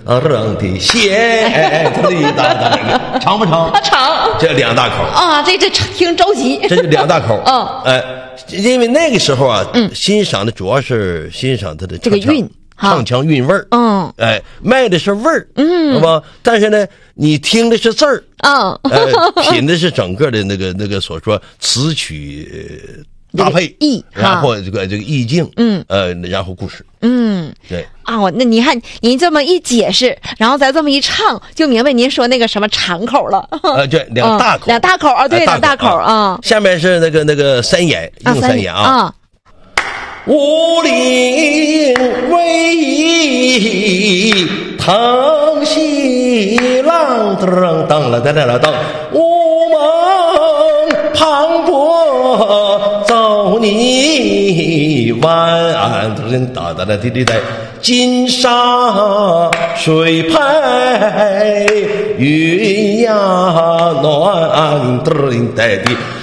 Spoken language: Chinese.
冷的线，它一大那个长不长？ 长。 这2大口啊，这挺着急。 这就2大口。 嗯， 因为那个时候啊，欣赏的主要是欣赏它的这个韵。 唱腔韵味儿，卖的是味儿，好吧？但是呢，你听的是字儿，品的是整个的那个所说词曲搭配意， 然后这个意境，然后故事，对啊，那你看您这么一解释，然后再这么一唱，就明白您说那个什么长口了。 对，2大口，2 大口啊，对，2大口啊。 下面是那个三眼，用三眼啊。武陵威仪腾西浪噔噔了噔了噔，乌蒙磅礴走泥湾，哒哒哒滴滴哒，金沙水拍云呀暖，噔哒滴。